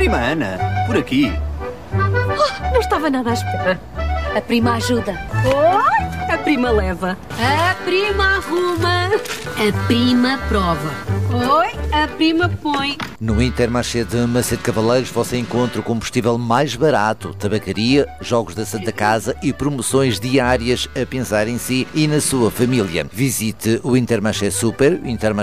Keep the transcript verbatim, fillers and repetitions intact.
Prima Ana, por aqui. Oh, não estava nada à espera. A prima ajuda. Oi, a prima leva. A prima arruma. A prima prova. Oi, a prima põe. No Intermarché de Macedo Cavaleiros você encontra o combustível mais barato, tabacaria, jogos da Santa Casa e promoções diárias a pensar em si e na sua família. Visite o Intermarché Super, Intermarché